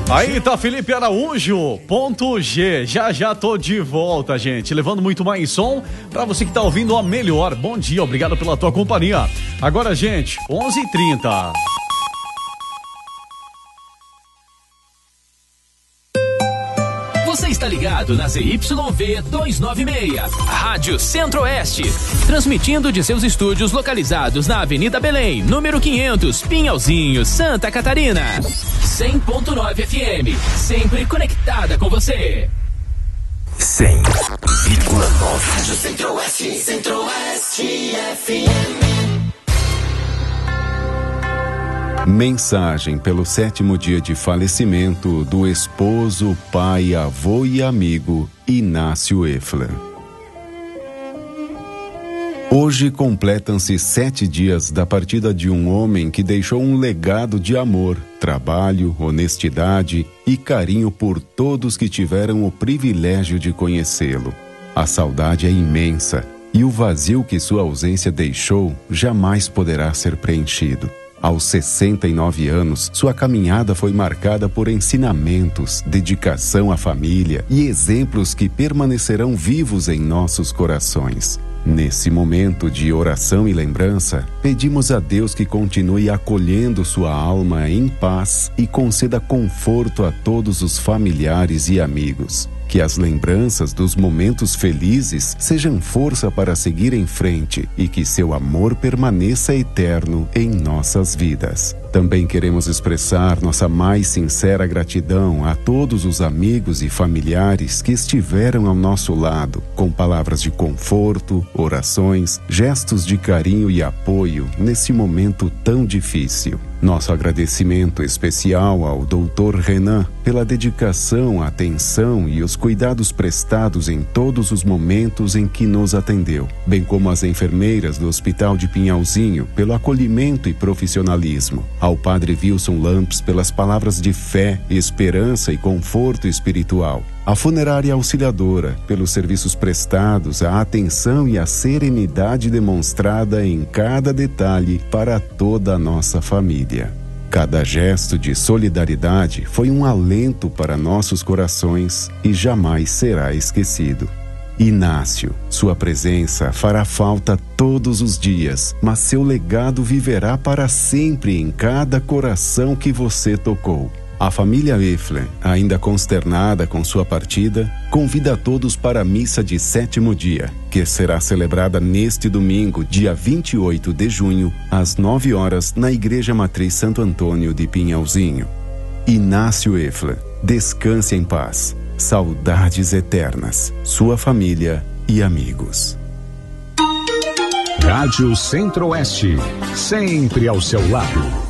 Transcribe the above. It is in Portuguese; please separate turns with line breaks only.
Aí tá Felipe Araújo, ponto G. Já tô de volta, gente, levando muito mais som pra você que tá ouvindo a melhor. Bom dia, obrigado pela tua companhia. Agora, gente, 11h30.
Você está ligado na ZYV 296, Rádio Centro-Oeste, transmitindo de seus estúdios localizados na Avenida Belém, número 500, Pinhalzinho, Santa Catarina. 100.9 FM, sempre conectada com você.
100,9
Rádio Centro-Oeste, Centro-Oeste FM.
Mensagem pelo 7º dia de falecimento do esposo, pai, avô e amigo Inácio Efler. Hoje completam-se 7 dias da partida de um homem que deixou um legado de amor, trabalho, honestidade e carinho por todos que tiveram o privilégio de conhecê-lo. A saudade é imensa e o vazio que sua ausência deixou jamais poderá ser preenchido. Aos 69 anos, sua caminhada foi marcada por ensinamentos, dedicação à família e exemplos que permanecerão vivos em nossos corações. Nesse momento de oração e lembrança, pedimos a Deus que continue acolhendo sua alma em paz e conceda conforto a todos os familiares e amigos. Que as lembranças dos momentos felizes sejam força para seguir em frente e que seu amor permaneça eterno em nossas vidas. Também queremos expressar nossa mais sincera gratidão a todos os amigos e familiares que estiveram ao nosso lado, com palavras de conforto, orações, gestos de carinho e apoio nesse momento tão difícil. Nosso agradecimento especial ao Dr. Renan pela dedicação, atenção e os cuidados prestados em todos os momentos em que nos atendeu, bem como às enfermeiras do Hospital de Pinhalzinho pelo acolhimento e profissionalismo, ao Padre Wilson Lampes pelas palavras de fé, esperança e conforto espiritual, à Funerária Auxiliadora pelos serviços prestados, a atenção e a serenidade demonstrada em cada detalhe para toda a nossa família. Cada gesto de solidariedade foi um alento para nossos corações e jamais será esquecido. Inácio, sua presença fará falta todos os dias, mas seu legado viverá para sempre em cada coração que você tocou. A família Efler, ainda consternada com sua partida, convida a todos para a missa de 7º dia, que será celebrada neste domingo, dia 28 de junho, às 9 horas, na Igreja Matriz Santo Antônio de Pinhalzinho. Inácio Efler, descanse em paz. Saudades eternas. Sua família e amigos.
Rádio Centro-Oeste, sempre ao seu lado.